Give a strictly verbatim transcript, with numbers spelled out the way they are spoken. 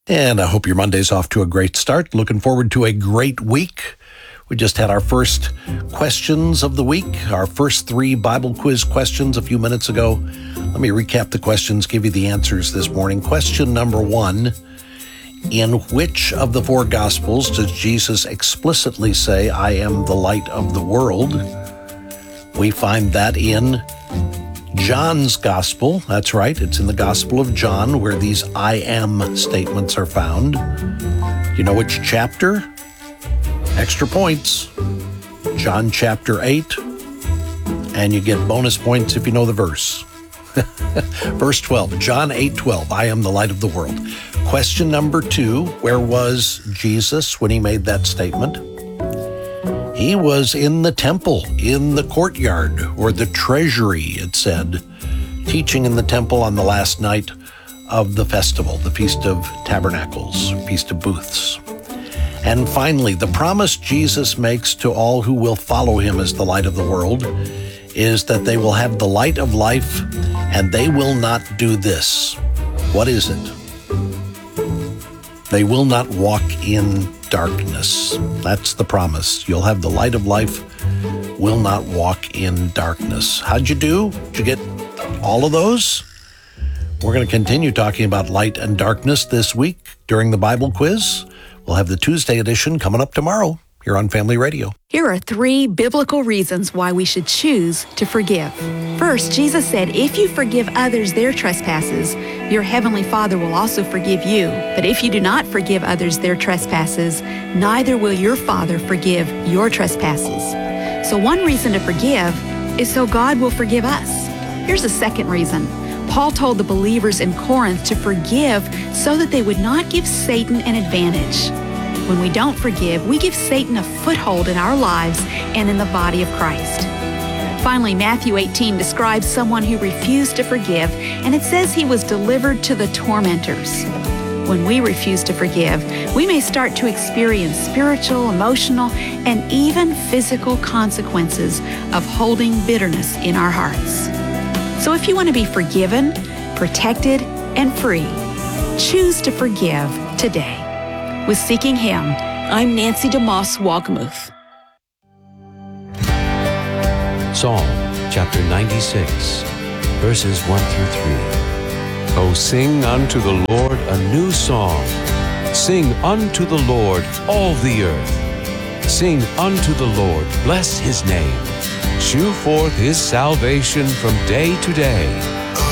And I hope your Monday's off to a great start. Looking forward to a great week. We just had our first questions of the week, our first three Bible quiz questions a few minutes ago. Let me recap the questions, give you the answers this morning. Question number one, in which of the four Gospels does Jesus explicitly say, I am the light of the world? We find that in John's Gospel. That's right, it's in the Gospel of John where these I am statements are found. You know which chapter? Extra points. John chapter eight. And you get bonus points if you know the verse. Verse twelve, John eight twelve, I am the light of the world. Question number two, where was Jesus when he made that statement? He was in the temple, in the courtyard, or the treasury, it said, teaching in the temple on the last night of the festival, the Feast of Tabernacles, Feast of Booths. And finally, the promise Jesus makes to all who will follow him as the light of the world is that they will have the light of life and they will not do this. What is it? They will not walk in darkness. That's the promise. You'll have the light of life, will not walk in darkness. How'd you do? Did you get all of those? We're going to continue talking about light and darkness this week during the Bible quiz. We'll have the Tuesday edition coming up tomorrow here on Family Radio. Here are three biblical reasons why we should choose to forgive. First, Jesus said, if you forgive others their trespasses, your heavenly Father will also forgive you. But if you do not forgive others their trespasses, neither will your Father forgive your trespasses. So one reason to forgive is so God will forgive us. Here's a second reason. Paul told the believers in Corinth to forgive so that they would not give Satan an advantage. When we don't forgive, we give Satan a foothold in our lives and in the body of Christ. Finally, Matthew eighteen describes someone who refused to forgive, and it says he was delivered to the tormentors. When we refuse to forgive, we may start to experience spiritual, emotional, and even physical consequences of holding bitterness in our hearts. So if you want to be forgiven, protected, and free, choose to forgive today. With Seeking Him, I'm Nancy DeMoss Wogmuth. Psalm chapter ninety-six, verses one through three. Oh, sing unto the Lord a new song. Sing unto the Lord all the earth. Sing unto the Lord, bless his name. Shew forth his salvation from day to day.